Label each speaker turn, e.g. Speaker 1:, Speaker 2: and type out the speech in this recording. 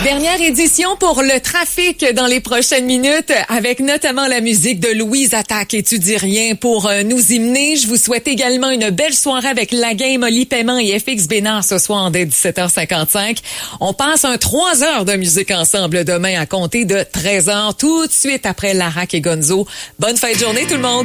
Speaker 1: Dernière édition pour le trafic dans les prochaines minutes, avec notamment la musique de Louise Attaque et Tu dis rien pour nous hymner. Je vous souhaite également une belle soirée avec La Game, Oli Paiement et FX Bénard ce soir dès 17h55. On passe 3 heures de musique ensemble demain à compter de 13h, tout de suite après Larac et Gonzo. Bonne fin de journée tout le monde!